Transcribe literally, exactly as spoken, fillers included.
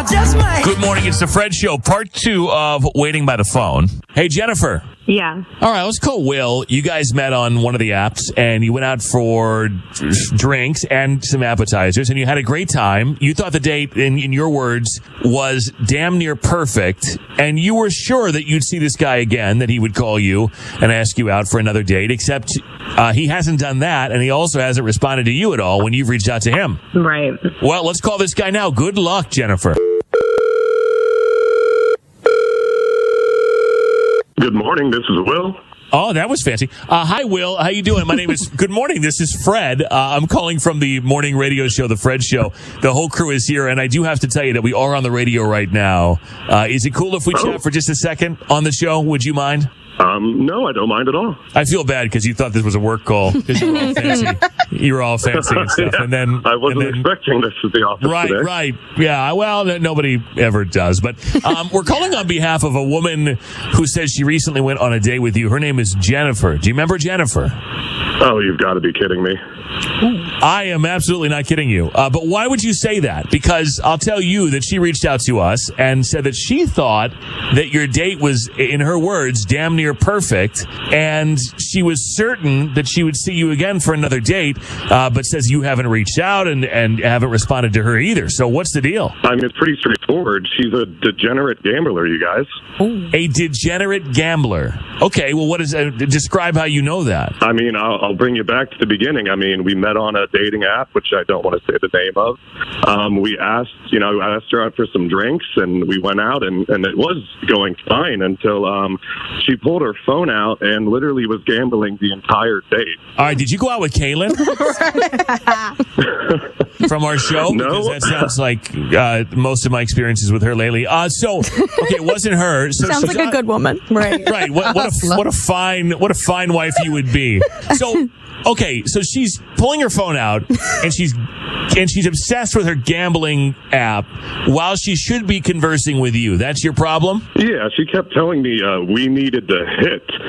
I just might. Good morning. It's the Fred Show, part two of Waiting by the Phone. Hey, Jennifer. Yeah. All right, let's call Will. You guys met on one of the apps, and you went out for drinks and some appetizers, and you had a great time. You thought the date, in, in your words, was damn near perfect, and you were sure that you'd see this guy again, that he would call you and ask you out for another date, except uh, he hasn't done that, and he also hasn't responded to you at all when you've reached out to him. Right. Well, let's call this guy now. Good luck, Jennifer. Good morning. This is Will. Oh, that was fancy. Uh, hi, Will. How you doing? My name is. Good morning. This is Fred. Uh, I'm calling from the morning radio show, The Fred Show. The whole crew is here, and I do have to tell you that we are on the radio right now. Uh, is it cool if we Oh. chat for just a second on the show? Would you mind? Um, no, I don't mind at all. I feel bad because you thought this was a work call because you were all fancy. You were all fancy and stuff, Yeah, and then I wasn't and then, expecting this at the office Right, today. right. Yeah, well, n- nobody ever does. But um, we're calling on behalf of a woman who says she recently went on a date with you. Her name is Jennifer. Do you remember Jennifer? Oh, you've got to be kidding me. I am absolutely not kidding you. Uh, but why would you say that? Because I'll tell you that she reached out to us and said that she thought that your date was, in her words, damn near perfect. And she was certain that she would see you again for another date, uh, but says you haven't reached out and, and haven't responded to her either. So what's the deal? I mean, it's pretty straightforward. She's a degenerate gambler, you guys. A degenerate gambler. Okay, well, what is uh, describe how you know that? I mean, I'll, I'll bring you back to the beginning. I mean, we met on a dating app, which I don't want to say the name of. Um, we asked, you know, I asked her out for some drinks, and we went out, and, and it was going fine until um, she pulled her phone out and literally was gambling the entire date. All right, did you go out with Kaylin from our show? No. Because that sounds like uh, most of my experiences with her lately. Uh, so, okay, it wasn't her. So Sounds she's like a not- good woman. Right, right. What, what a what a fine what a fine wife you would be. So, okay, so she's pulling her phone out and she's and she's obsessed with her gambling app while she should be conversing with you. That's your problem? Yeah, she kept telling me uh, we needed to hit.